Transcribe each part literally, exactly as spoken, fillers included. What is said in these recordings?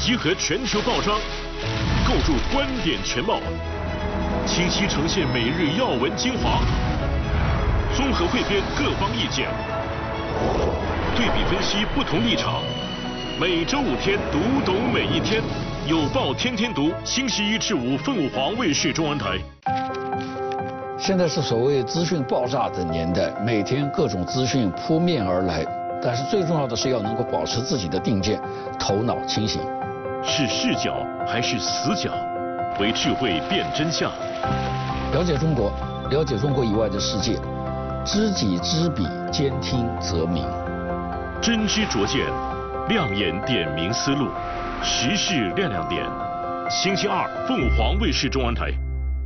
集合全球报章，构筑观点全貌，清晰呈现每日要闻精华，综合汇编各方意见，对比分析不同立场。每周五天，读懂每一天。有报天天读，星期一至五凤凰卫视中文台。 现在是所谓资讯爆炸的年代，每天各种资讯扑面而来，但是最重要的是要能够保持自己的定见，头脑清醒。 是视角还是死角？为智慧辨真相。 了解中国，了解中国以外的世界，知己知彼，兼听则明。 真知灼见，亮眼点明思路，时事亮亮点。星期二，凤凰卫视中文台。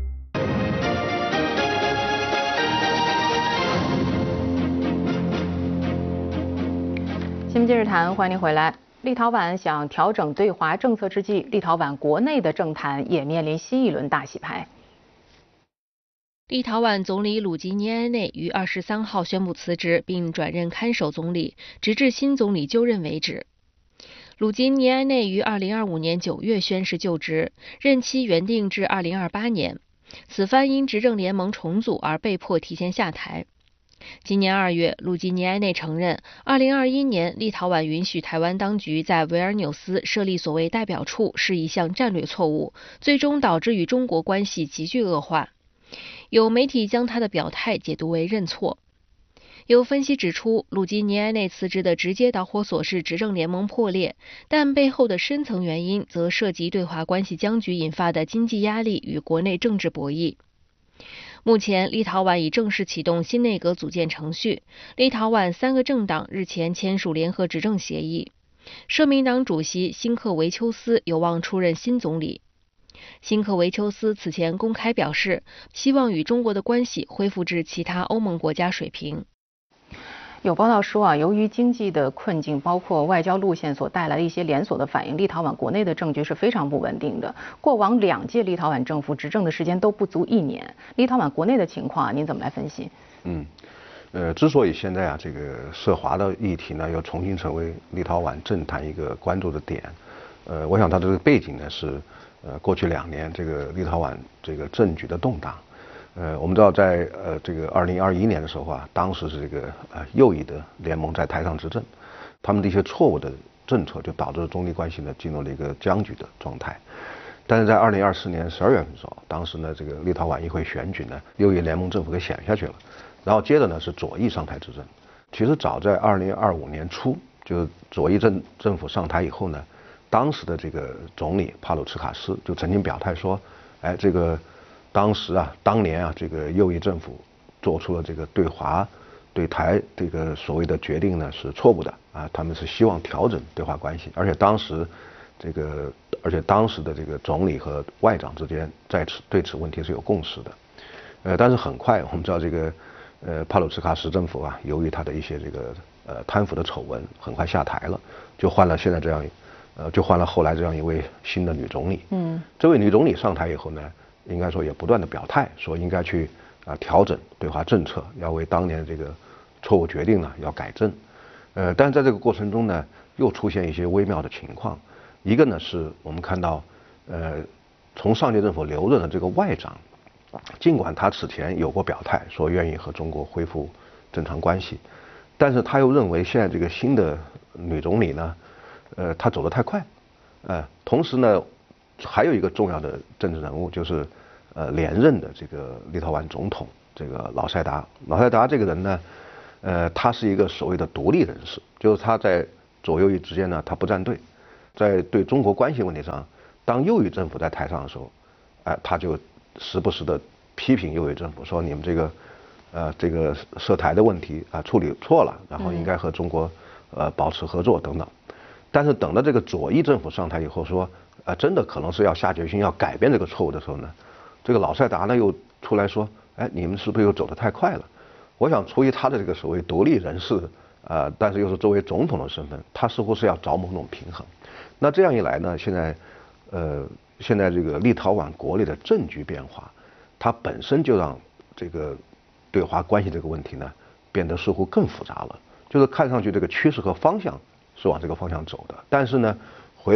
新闻今日谈，欢迎您回来。立陶宛想调整对华政策之际，立陶宛国内的政坛也面临新一轮大洗牌。 立陶宛总理鲁吉尼埃内于二十三号宣布辞职，并转任看守总理，直至新总理就任为止。鲁吉尼埃内于二零二五年九月宣誓就职，任期原定至二零二八年。此番因执政联盟重组而被迫提前下台。今年二月，鲁吉尼埃内承认，二零二一年立陶宛允许台湾当局在维尔纽斯设立所谓代表处是一项战略错误，最终导致与中国关系急剧恶化。有媒体将他的表态解读为认错。有分析指出，鲁吉尼埃内辞职的直接导火索是执政联盟破裂，但背后的深层原因则涉及对华关系僵局引发的经济压力与国内政治博弈。目前，立陶宛已正式启动新内阁组建程序。立陶宛三个政党日前签署联合执政协议，社民党主席辛克维丘斯有望出任新总理。辛克维丘斯此前公开表示，希望与中国的关系恢复至其他欧盟国家水平。 有报道说啊，由于经济的困境，包括外交路线所带来的一些连锁的反应，立陶宛国内的政局是非常不稳定的。过往两届立陶宛政府执政的时间都不足一年，立陶宛国内的情况啊，您怎么来分析？ 嗯，呃，之所以现在啊这个涉华的议题呢，又重新成为立陶宛政坛一个关注的点，呃，我想它这个背景呢是，呃，过去两年这个立陶宛这个政局的动荡。呃，我们知道在呃这个二零二一年的时候啊，当时是这个呃右翼的联盟在台上执政，他们的一些错误的政策就导致中立关系呢进入了一个僵局的状态。但是在二零二四年十二月份的时候，当时呢这个立陶宛议会选举呢，右翼联盟政府给选下去了，然后接着呢是左翼上台执政。其实早在二零二五年初，就是左翼政政府上台以后呢，当时的这个总理帕鲁茨卡斯就曾经表态说，哎这个。当时啊，当年啊，这个右翼政府做出了这个对华、对台这个所谓的决定呢是错误的啊，他们是希望调整对华关系，而且当时这个，而且当时的这个总理和外长之间在此对此问题是有共识的，呃，但是很快我们知道这个呃帕鲁茨卡什政府啊，由于他的一些这个呃贪腐的丑闻，很快下台了，就换了现在这样，呃，就换了后来这样一位新的女总理。嗯，这位女总理上台以后呢，应该说也不断的表态，说应该去啊调整对华政策，要为当年这个错误决定呢要改正。呃，但是在这个过程中呢，又出现一些微妙的情况。一个呢是我们看到，呃，从上届政府留任的这个外长，尽管他此前有过表态，说愿意和中国恢复正常关系，但是他又认为现在这个新的女总理呢，呃，她走得太快，呃，同时呢。还有一个重要的政治人物，就是呃连任的这个立陶宛总统这个老塞达。老塞达这个人呢，呃，他是一个所谓的独立人士，就是他在左右翼之间呢，他不站队。在对中国关系问题上，当右翼政府在台上的时候，哎、呃，他就时不时的批评右翼政府，说你们这个呃这个涉台的问题啊、呃、处理错了，然后应该和中国呃保持合作等等。但是等到这个左翼政府上台以后说。啊，真的可能是要下决心要改变这个错误的时候呢，这个老塞达呢又出来说，哎，你们是不是又走得太快了？我想出于他的这个所谓独立人士，呃，但是又是作为总统的身份，他似乎是要找某种平衡。那这样一来呢，现在，呃，现在这个立陶宛国内的政局变化，它本身就让这个对华关系这个问题呢变得似乎更复杂了。就是看上去这个趋势和方向是往这个方向走的，但是呢，回到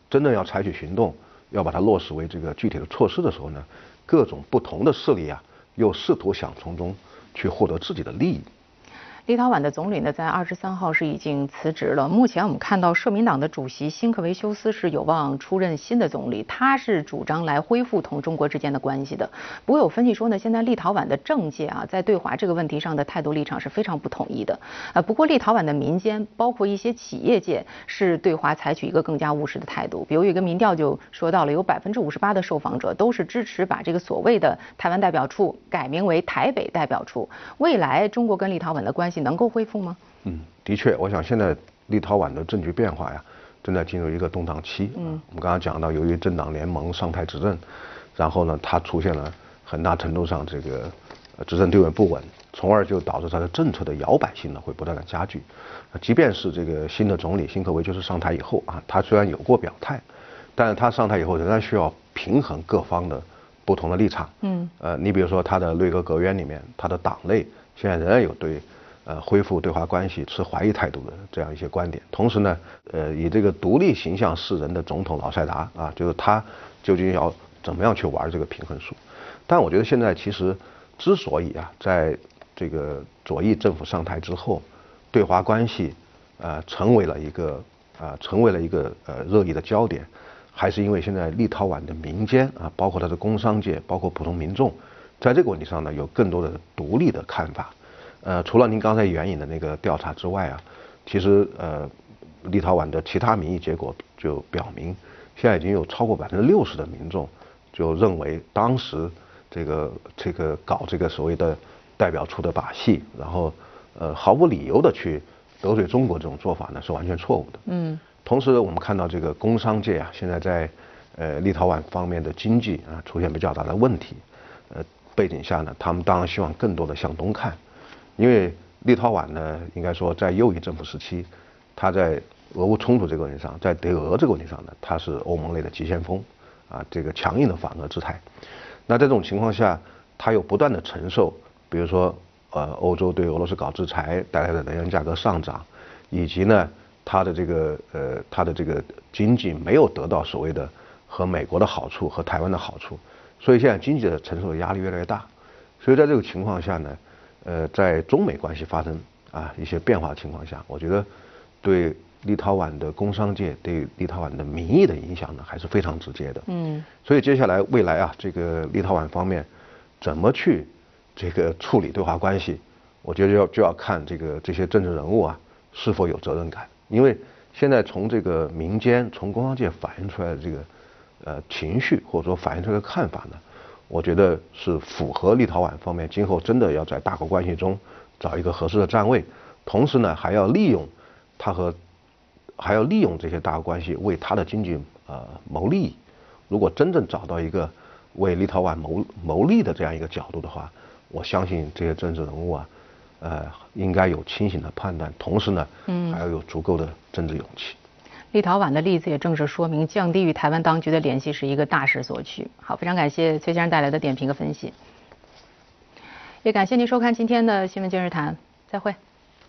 真正要采取行动，要把它落实为这个具体的措施的时候呢，各种不同的势力啊，又试图想从中去获得自己的利益。 立陶宛的总理呢，在二十三号是已经辞职了。目前我们看到社民党的主席辛克维修斯是有望出任新的总理，他是主张来恢复同中国之间的关系的。不过有分析说呢，现在立陶宛的政界啊，在对华这个问题上的态度立场是非常不统一的。呃，不过立陶宛的民间，包括一些企业界，是对华采取一个更加务实的态度。比如有一个民调就说到了，有百分之五十八的受访者都是支持把这个所谓的台湾代表处改名为台北代表处。未来中国跟立陶宛的关系能够恢复吗？ 嗯，的确，我想现在立陶宛的政局变化呀，正在进入一个动荡期。嗯，我们刚刚讲到，由于政党联盟上台执政，然后呢，它出现了很大程度上这个执政地位不稳，从而就导致它的政策的摇摆性呢会不断的加剧。即便是这个新的总理辛克维修斯上台以后啊，他虽然有过表态，但是他上台以后仍然需要平衡各方的不同的立场。嗯，呃，你比如说他的内阁阁员里面，他的党内现在仍然有对呃恢复对华关系持怀疑态度的这样一些观点。同时呢，呃，以这个独立形象示人的总统老塞达啊，就是他究竟要怎么样去玩这个平衡术？但我觉得现在其实之所以啊，在这个左翼政府上台之后，对华关系呃成为了一个啊、呃、成为了一个呃热议的焦点，还是因为现在立陶宛的民间啊，包括它的工商界，包括普通民众，在这个问题上呢，有更多的独立的看法。呃，除了您刚才援引的那个调查之外啊，其实呃，立陶宛的其他民意结果就表明，现在已经有超过百分之六十的民众就认为，当时这个这个搞这个所谓的代表处的把戏，然后呃毫无理由的去得罪中国这种做法呢，是完全错误的。嗯。同时，我们看到这个工商界啊，现在在呃立陶宛方面的经济啊出现比较大的问题，呃背景下呢，他们当然希望更多的向东看，因为立陶宛呢，应该说在右翼政府时期，它在俄乌冲突这个问题上，在对俄这个问题上呢，它是欧盟内的急先锋，啊，这个强硬的反俄姿态。那在这种情况下，它又不断的承受，比如说呃欧洲对俄罗斯搞制裁带来的能源价格上涨，以及呢。它的这个呃，它的这个经济没有得到所谓的和美国的好处和台湾的好处，所以现在经济的承受的压力越来越大。所以在这个情况下呢，呃，在中美关系发生啊一些变化的情况下，我觉得对立陶宛的工商界、对立陶宛的民意的影响呢，还是非常直接的。嗯。所以接下来未来啊，这个立陶宛方面怎么去这个处理对华关系，我觉得要就要看这个这些政治人物啊是否有责任感。因为现在从这个民间、从工商界反映出来的这个呃情绪，或者说反映出来的看法呢，我觉得是符合立陶宛方面今后真的要在大国关系中找一个合适的站位，同时呢还要利用它和还要利用这些大国关系为它的经济呃谋利益。如果真正找到一个为立陶宛谋谋利的这样一个角度的话，我相信这些政治人物啊。呃，应该有清醒的判断，同时呢，嗯，还要有足够的政治勇气。 立陶宛的例子也正是说明，降低与台湾当局的联系是一个大势所趋。好，非常感谢崔先生带来的点评和分析，也感谢您收看今天的新闻今日谈，再会。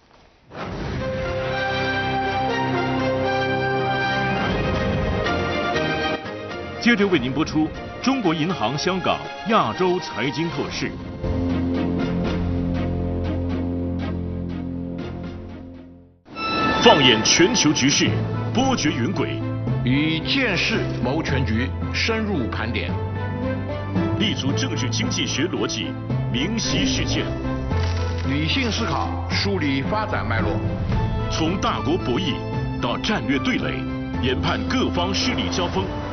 接着为您播出中国银行香港亚洲财经透视。放眼全球局势，波谲云诡； 以见识谋全局，深入盘点； 立足政治经济学逻辑，明晰事件； 理性思考，梳理发展脉络； 从大国博弈到战略对垒，研判各方势力交锋。